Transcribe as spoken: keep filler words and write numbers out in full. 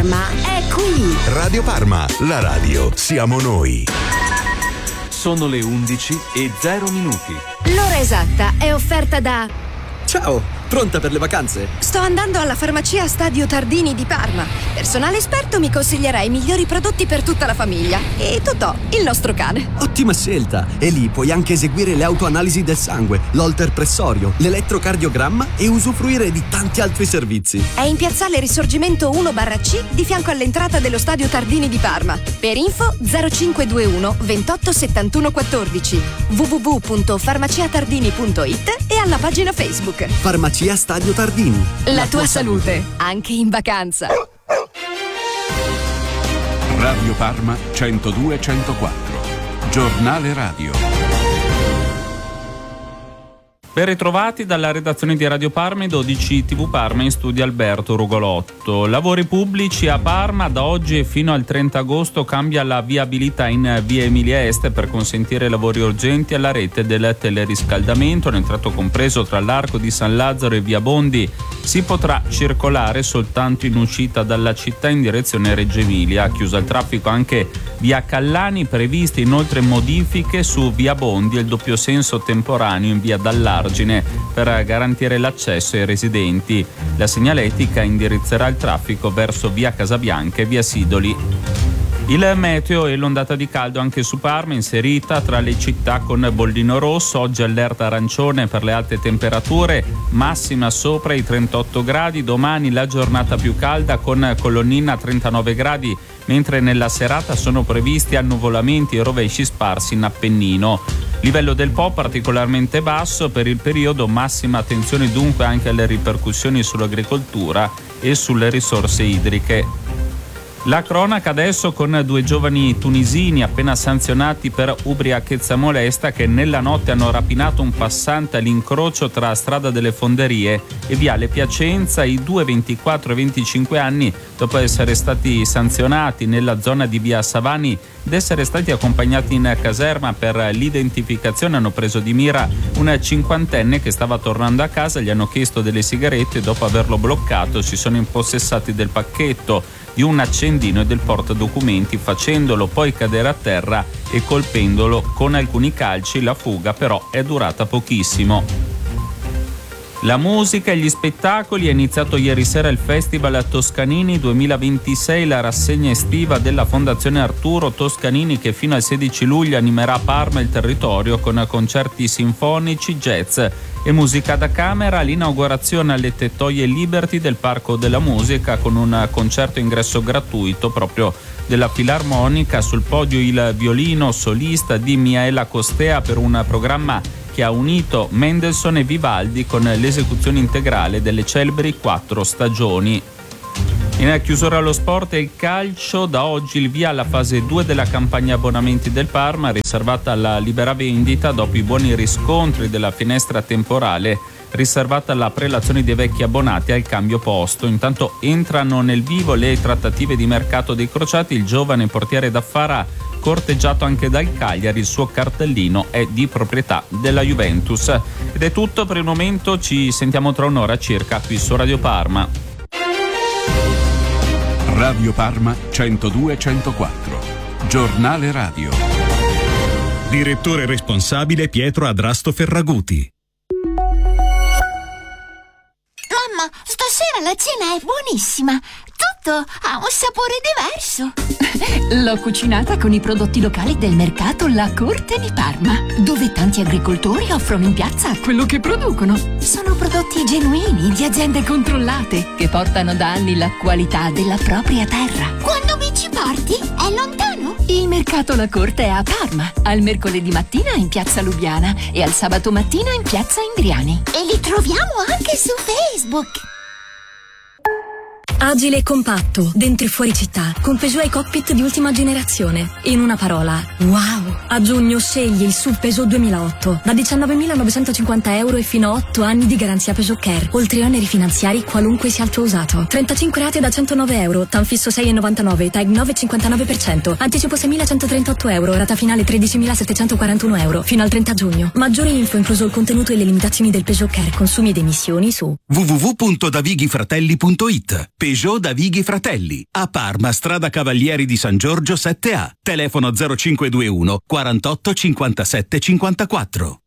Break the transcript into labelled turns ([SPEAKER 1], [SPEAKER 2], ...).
[SPEAKER 1] Parma è qui.
[SPEAKER 2] Radio Parma, la radio siamo noi.
[SPEAKER 3] Sono le undici e zero minuti.
[SPEAKER 1] L'ora esatta è offerta da...
[SPEAKER 4] Ciao, pronta per le vacanze?
[SPEAKER 1] Sto andando alla farmacia Stadio Tardini di Parma. Personale esperto mi consiglierà i migliori prodotti per tutta la famiglia. E Totò, il nostro cane.
[SPEAKER 4] Ottima scelta! E lì puoi anche eseguire le autoanalisi del sangue, l'holter pressorio, l'elettrocardiogramma e usufruire di tanti altri servizi.
[SPEAKER 1] È in piazzale Risorgimento uno barra C, di fianco all'entrata dello Stadio Tardini di Parma. Per info zero cinque due uno ventotto settantuno quattordici, w w w punto farmaciatardini punto it e alla pagina Facebook.
[SPEAKER 4] Farmacia Stadio Tardini.
[SPEAKER 1] La, La tua, tua salute, salute, anche in vacanza.
[SPEAKER 3] Radio Parma centodue centoquattro. Giornale radio. Ben ritrovati dalla redazione di Radio Parma e dodici tivù Parma, in studio Alberto Rugolotto. Lavori pubblici a Parma. Da oggi e fino al trenta agosto cambia la viabilità in via Emilia Est per consentire lavori urgenti alla rete del teleriscaldamento. Nel tratto compreso tra l'Arco di San Lazzaro e via Bondi si potrà circolare soltanto in uscita dalla città in direzione Reggio Emilia. Chiusa il traffico anche via Callani, previste inoltre modifiche su via Bondi e il doppio senso temporaneo in via Dall'Argine per garantire l'accesso ai residenti. La segnaletica indirizzerà il traffico verso via Casabianca e via Sidoli. Il meteo e l'ondata di caldo anche su Parma, inserita tra le città con bollino rosso. Oggi allerta arancione per le alte temperature, massima sopra i trentotto gradi. Domani la giornata più calda con colonnina a trentanove gradi, mentre nella serata sono previsti annuvolamenti e rovesci sparsi in Appennino. Livello del Po particolarmente basso per il periodo, massima attenzione dunque anche alle ripercussioni sull'agricoltura e sulle risorse idriche. La cronaca adesso con due giovani tunisini appena sanzionati per ubriachezza molesta che nella notte hanno rapinato un passante all'incrocio tra Strada delle Fonderie e Viale Piacenza. I due, ventiquattro e venticinque anni, dopo essere stati sanzionati nella zona di via Savani ed essere stati accompagnati in caserma per l'identificazione, hanno preso di mira un cinquantenne che stava tornando a casa. Gli hanno chiesto delle sigarette e dopo averlo bloccato si sono impossessati del pacchetto, di un accendino e del portadocumenti, facendolo poi cadere a terra e colpendolo con alcuni calci. La fuga però è durata pochissimo. La musica e gli spettacoli. È iniziato ieri sera il Festival Toscanini duemilaventisei, la rassegna estiva della Fondazione Arturo Toscanini che fino al sedici luglio animerà Parma e il territorio con concerti sinfonici, jazz e musica da camera. L'inaugurazione alle Tettoie Liberty del Parco della Musica con un concerto ingresso gratuito proprio della Filarmonica. Sul podio il violino solista di Miaela Costea per un programma che ha unito Mendelssohn e Vivaldi con l'esecuzione integrale delle celebri quattro stagioni. In chiusura allo sport e il calcio, da oggi il via alla fase due della campagna abbonamenti del Parma, riservata alla libera vendita dopo i buoni riscontri della finestra temporale riservata alla prelazione dei vecchi abbonati al cambio posto. Intanto entrano nel vivo le trattative di mercato dei crociati. Il giovane portiere d'Affara, corteggiato anche dal Cagliari, il suo cartellino è di proprietà della Juventus. Ed è tutto per il momento, ci sentiamo tra un'ora circa qui su Radio Parma. Radio Parma centodue centoquattro. Giornale radio.
[SPEAKER 2] Direttore responsabile Pietro Adrasto Ferraguti.
[SPEAKER 5] Mamma, stasera la cena è buonissima. Tutto ha un sapore diverso.
[SPEAKER 6] L'ho cucinata con i prodotti locali del mercato La Corte di Parma, dove tanti agricoltori offrono in piazza quello che producono. Sono prodotti genuini di aziende controllate che portano da anni la qualità della propria terra.
[SPEAKER 5] Quando mi ci porti? È lontano?
[SPEAKER 6] Il mercato La Corte è a Parma, al mercoledì mattina in piazza Lubiana e al sabato mattina in piazza Indriani.
[SPEAKER 5] E li troviamo anche su Facebook.
[SPEAKER 7] Agile e compatto, dentro e fuori città, con Peugeot e cockpit di ultima generazione. In una parola, wow! A giugno scegli il S U V Peugeot duemilaotto, da diciannovemilanovecentocinquanta euro e fino a otto anni di garanzia Peugeot Care, oltre oneri finanziari qualunque sia il tuo usato. trentacinque rate da centonove euro, TAN fisso sei virgola novantanove, T A G nove virgola cinquantanove per cento, anticipo seimilacentotrentotto euro, rata finale tredicimilasettecentoquarantuno euro, fino al trenta giugno. Maggiori info, incluso il contenuto e le limitazioni del Peugeot Care, consumi ed emissioni su
[SPEAKER 2] w w w punto davighifratelli punto it. Peugeot da Vighi Fratelli. A Parma, strada Cavalieri di San Giorgio sette A. Telefono zero cinque due uno quarantotto cinquantasette cinquantaquattro.